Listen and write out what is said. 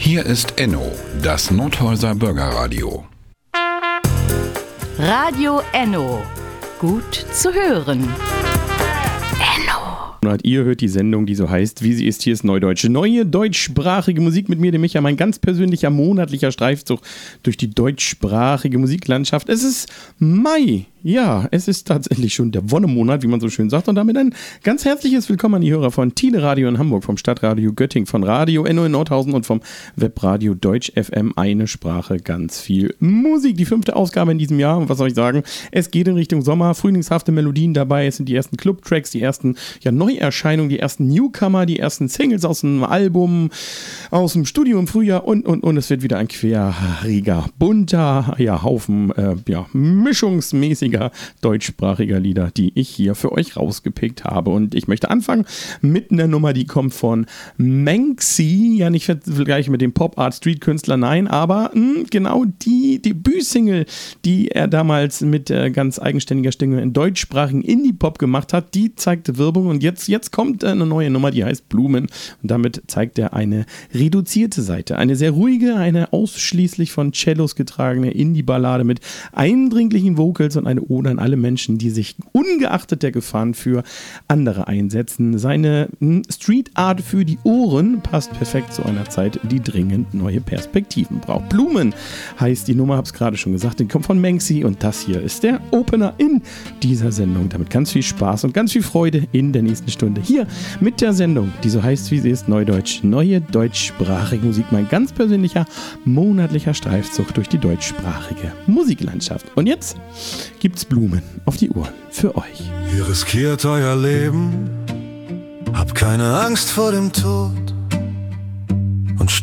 Hier ist Enno, das Nordhäuser Bürgerradio. Radio Enno. Gut zu hören. Und ihr hört die Sendung, die so heißt, wie sie ist, hier ist Neudeutsch. Neue deutschsprachige Musik mit mir, dem Micha, mein ganz persönlicher monatlicher Streifzug durch die deutschsprachige Musiklandschaft. Es ist Mai. Ja, es ist tatsächlich schon der Wonnemonat, wie man so schön sagt. Und damit ein ganz herzliches Willkommen an die Hörer von Thiele Radio in Hamburg, vom Stadtradio Göttingen, von Radio Enno in Nordhausen und vom Webradio Deutsch FM. Eine Sprache, ganz viel Musik. Die 5. Ausgabe in diesem Jahr. Und was soll ich sagen? Es geht in Richtung Sommer. Frühlingshafte Melodien dabei. Es sind die ersten Clubtracks, die ersten Neuerscheinungen, die ersten Newcomer, die ersten Singles aus dem Album, aus dem Studio im Frühjahr und. Es wird wieder ein querriger, bunter Haufen, mischungsmäßiger deutschsprachiger Lieder, die ich hier für euch rausgepickt habe. Und ich möchte anfangen mit einer Nummer, die kommt von Manxi. Ja, nicht vergleichen mit dem Pop-Art-Street-Künstler, nein, aber genau die Debütsingle, die er damals mit ganz eigenständiger Stimme in deutschsprachigen Indie-Pop gemacht hat, die zeigte Wirbung. Und jetzt kommt eine neue Nummer, die heißt Blumen. Und damit zeigt er eine reduzierte Seite. Eine sehr ruhige, eine ausschließlich von Cellos getragene Indie-Ballade mit eindringlichen Vocals und eine Ode an alle Menschen, die sich ungeachtet der Gefahren für andere einsetzen. Seine Street Art für die Ohren passt perfekt zu einer Zeit, die dringend neue Perspektiven braucht. Blumen heißt die Nummer, hab's gerade schon gesagt, die kommt von Manxi und das hier ist der Opener in dieser Sendung. Damit ganz viel Spaß und ganz viel Freude in der nächsten Stunde hier mit der Sendung, die so heißt, wie sie ist, Neudeutsch. Neue deutschsprachige Musik, mein ganz persönlicher monatlicher Streifzug durch die deutschsprachige Musiklandschaft. Und jetzt gibt's Blumen auf die Ohren für euch. Ihr riskiert euer Leben, habt keine Angst vor dem Tod.